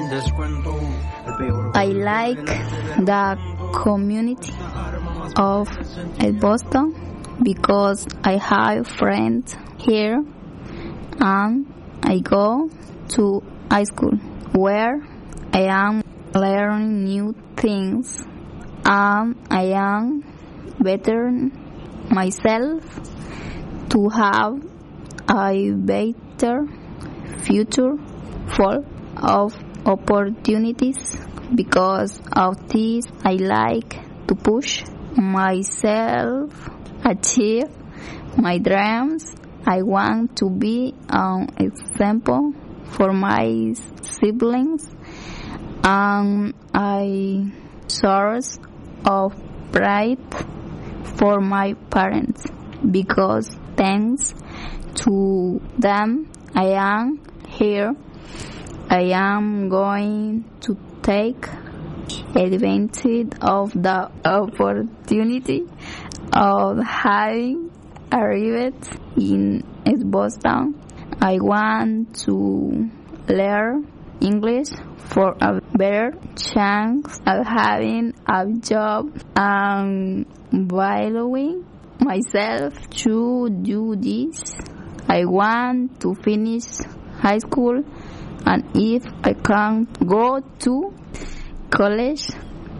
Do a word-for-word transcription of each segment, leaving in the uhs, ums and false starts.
I like the community of Boston because I have friends here and I go to high school where I am learning new things and I am bettering myself to have a better future full of opportunities. Because of this, I like to push myself, achieve my dreams. I want to be an example for my siblings and a source of pride for my parents, because thanks to them I am here. I am going to take advantage of the opportunity of having arrived in Boston. I want to learn English for a better chance of having a job and valuing myself to do this. I want to finish high school, and if I can go to college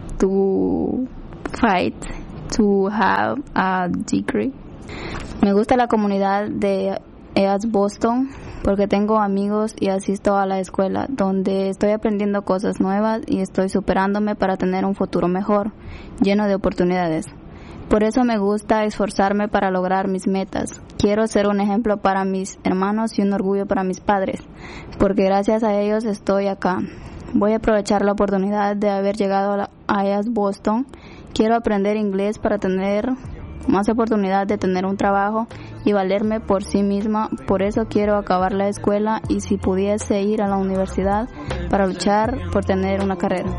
to fight to have a degree. Me gusta la comunidad de East Boston porque tengo amigos y asisto a la escuela donde estoy aprendiendo cosas nuevas y estoy superándome para tener un futuro mejor, lleno de oportunidades. Por eso me gusta esforzarme para lograr mis metas. Quiero ser un ejemplo para mis hermanos y un orgullo para mis padres, porque gracias a ellos estoy acá. Voy a aprovechar la oportunidad de haber llegado a, la, a East Boston. Quiero aprender inglés para tener más oportunidad de tener un trabajo y valerme por sí misma. Por eso quiero acabar la escuela y si pudiese ir a la universidad para luchar por tener una carrera.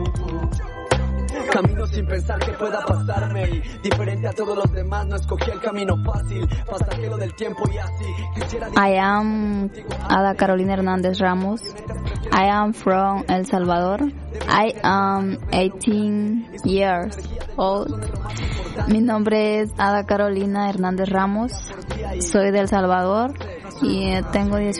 Camino sin pensar que pueda pasarme y diferente a todos los demás no escogí el camino fácil, pasajero del tiempo y así quisiera... I am Ada Carolina Hernández Ramos. I am from El Salvador. I am eighteen years old. Mi nombre es Ada Carolina Hernández Ramos. Soy de El Salvador y tengo dieciocho